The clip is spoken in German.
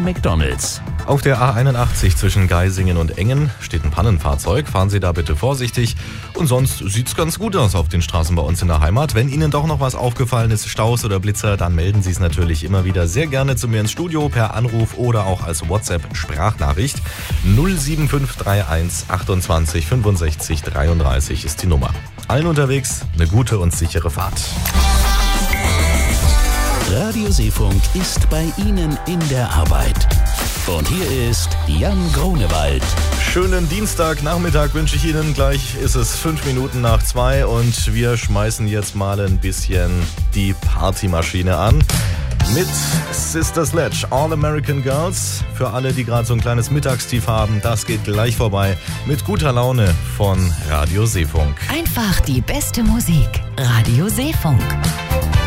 McDonald's. Auf der A81 zwischen Geisingen und Engen steht ein Pannenfahrzeug. Fahren Sie da bitte vorsichtig. Und sonst sieht's ganz gut aus auf den Straßen bei uns in der Heimat. Wenn Ihnen doch noch was aufgefallen ist, Staus oder Blitzer, dann melden Sie es natürlich immer wieder sehr gerne zu mir ins Studio per Anruf oder auch als WhatsApp-Sprachnachricht. 07531 28 65 33 ist die Nummer. Allen unterwegs eine gute und sichere Fahrt. Radio Seefunk ist bei Ihnen in der Arbeit. Und hier ist Jan Grunewald. Schönen Dienstagnachmittag wünsche ich Ihnen. Gleich ist es 2:05 und wir schmeißen jetzt mal ein bisschen die Partymaschine an. Mit Sister Sledge, All American Girls. Für alle, die gerade so ein kleines Mittagstief haben, das geht gleich vorbei. Mit guter Laune von Radio Seefunk. Einfach die beste Musik. Radio Seefunk.